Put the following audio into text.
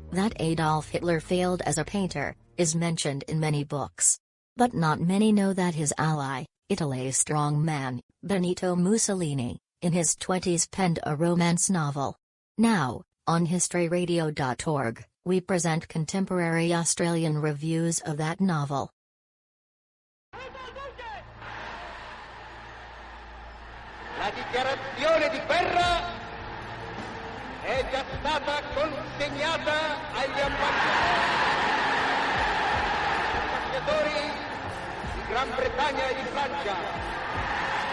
That Adolf Hitler failed as a painter is mentioned in many books. But not many know that his ally, Italy's strongman, Benito Mussolini, in his 20s penned a romance novel. Now, on historyradio.org, we present contemporary Australian reviews of that novel. La dichiarazione di guerra è già stata consegnata agli ambasciatori di Gran Bretagna e di Francia.